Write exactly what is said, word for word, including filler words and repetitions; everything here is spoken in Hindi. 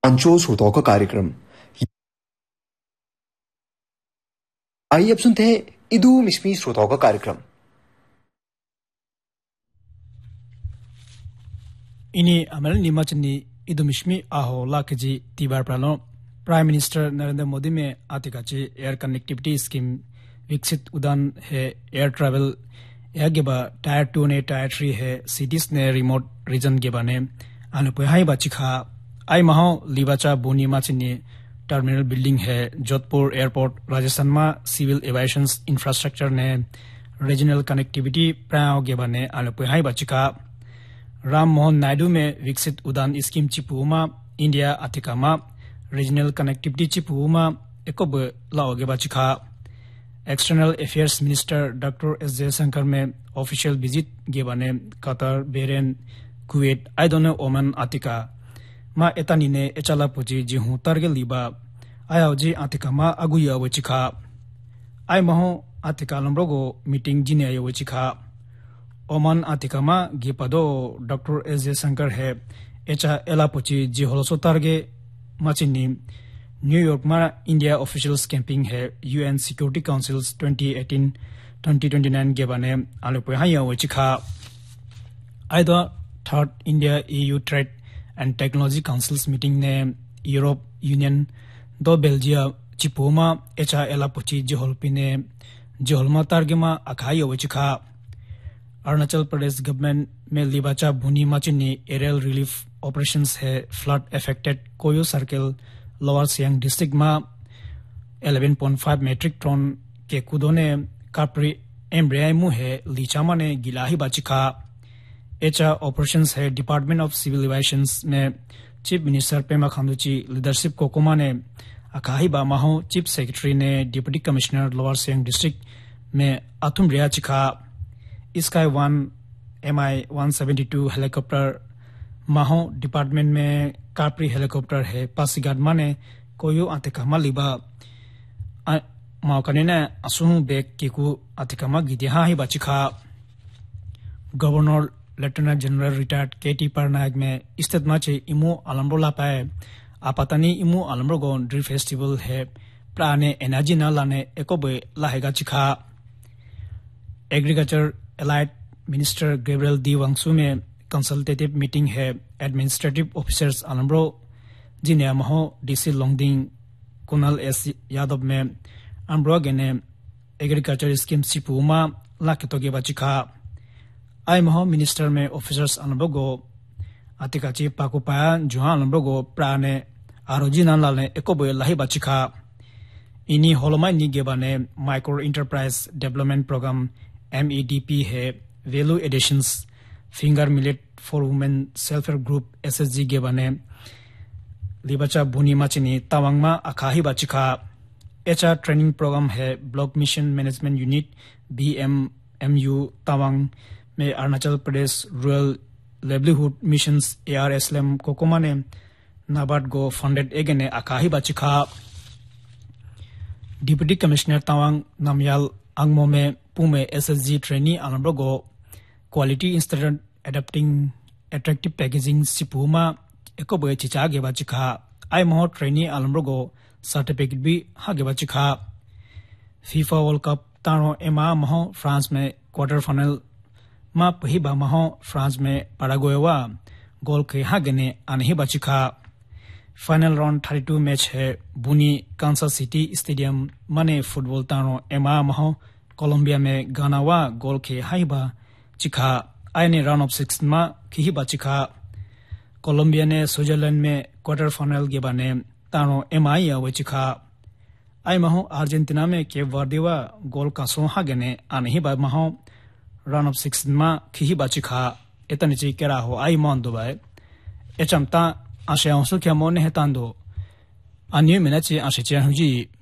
पांचों श्रोताओं का कार्यक्रम। आइए अब सुनते हैं इदू मिश्मी श्रोताओं का कार्यक्रम। इनी अमल निमाचनी इदू मिश्मी आहो लाकजी तीबार प्रालो प्राइम मिनिस्टर नरेंद्र मोदी में आतिकाची एयर कनेक्टिविटी स्कीम विकसित उड़ान है एयर ट्रैवल एयर गेबा टायर टू ने टायर थ्री है सिटीज ने रिमोट रीजन गेबा ने अनुपहाई बाचिखा आई महो लिबाचा बोनी माचिनी टर्मिनल बिल्डिंग है जोधपुर एयरपोर्ट राजस्थान में सिविल एविएशन इंफ्रास्ट्रक्चर ने रीजनल कनेक्टिविटी प्रायो गेबा ने अनुपहाई बाचिखा राम मोहन नायडू में विकसित उड़ान स्कीम चिपुमा इंडिया अतिकामा रीजनल कनेक्टिविटी चिपुमा एकोब लाओगे बाचिखा external affairs minister doctor S Jaishankar में ऑफिशियल विजिट गेबा ने Qatar Bahrain Kuwait आइदोने Oman Atika मा एतानी ने एचाला पुजी जिहु तारगे लिबा आयावजी अतिका मा अगुया वचिखा आइ महो अतिका लम्ब्रोगो मीटिंग जिने आयो वचिखा ओमान अतिका मा गिपदो डॉक्टर एस जयशंकर है एचा एला पुची जिहोलोसो तारगे माचिनी न्यूयॉर्क में इंडिया ऑफिशियल्स कैंपिंग है UN security councils twenty eighteen twenty twenty nine के बने आलोपे हाया वचिखा आइदो third India EU trade and technology councils meeting ने यूरोप यूनियन दो बेल्जिया चिपोमा एचा एला पुची जिहोलपी ने जिहोलमा तारगेमा अखाया वचिखा अरुणाचल प्रदेश गवर्नमेंट में लिबाचा भूनी माचिनी एरियल रिलीफ ऑपरेशंस है flood affected कोयो circle lower Siang district में eleven point five metric ton के कुदो ने कापरी एम्ब्रियाई मु है लीचामा ने गिलाही बाचिखा एचा ऑपरेशंस है डिपार्टमेंट ऑफ सिविल एविएशंस में चीफ मिनिस्टर पेमा खांडूची लीडरशिप कोकोमा ने अकाही बामाहो चीफ सेक्रेटरी ने deputy commissioner lower Siang district में अथुम रिया चिखा sky one M I one seventy two helicopter माहो डिपार्टमेंट में कापरी हेलीकॉप्टर है पासीघाट माने कोयो आतिकामा लिबा माओकने ने असुहु बेग केकु आतिकामा गिदिहा ही बाचिखा गवर्नर लेफ्टिनेंट जनरल रिटायर्ड केटी परनायक में स्टेट माचे इमो आलम्ब्रो लापाए आपातानी इमो आलम्ब्रो गो ड्री फेस्टिवल है प्राने एनर्जी ना लाने एकोबे लाहेगा चिखा agriculture allied minister Gabriel D Wangsu में कंसल्टेटिव मीटिंग है एडमिनिस्ट्रेटिव ऑफिसर्स आलम्ब्रो जिने महो डीसी लोंगडिंग कुनाल एस यादव में अम्ब्रोगे ने एग्रीकल्चर स्कीम सिपुमा लाकेतोगे बाचिखा आई महो मिनिस्टर में ऑफिसर्स आलम्ब्रो गो आतिकाची पाकुपाया जुहा आलम्ब्रो गो प्राने आरोजी नालाने एकोबे लाही बाचिखा इनी होलोमाई निगेबा ने micro enterprise development programme M E D P है value editions finger millet for women self help group S S G के बने लिबाचा भूनी माचिनी तावांगमा अखाही बाचिखा एचा ट्रेनिंग प्रोग्राम है block mission management unit B M M you Tawang में Arunachal Pradesh rural livelihood mission A R S L M कोकोमा ने नाबार्ड गो funded एगेने अखाही बाचिखा deputy commissioner Tawang नामयाल Angmo में पुमे एस एस जी ट्रेनी आलम्ब्रो गो quality institute adopting attractive packaging सिपुमा एको बे चिचा गेबा चिखा आई महो ट्रेनी आलम्ब्रो गो सर्टिफिकेट भी हा गेबा चिखा फीफा वर्ल्ड कप तारो एमा महो फ्रांस में क्वार्टर फाइनल मा पहिबा महो फ्रांस में पैराग्वे गोल के हा गने अनहि बाचिखा final round thirty two match है बुनी कांसास सिटी स्टेडियम माने फुटबॉल तारो एमा महो कोलंबिया में गाना वा गोल के हाइबा चिखा आयने राउंड ऑफ सिक्स मा खिहिबा चिखा कोलंबिया ने स्विट्जरलैंड में क्वार्टर फाइनल गेबा ने तारो एमआई या चिखा आई महो अर्जेंटीना में केप वर्देवा गोल का सोहा गने अनहिबा महो राउंड ऑफ सिक्स मा खिहिबा चिखा एतनिची केरा हो आई मन दुबाई एचमता आशे अंसु क्या मोने हेतांदो अन्य मिनची आशे चे हुजी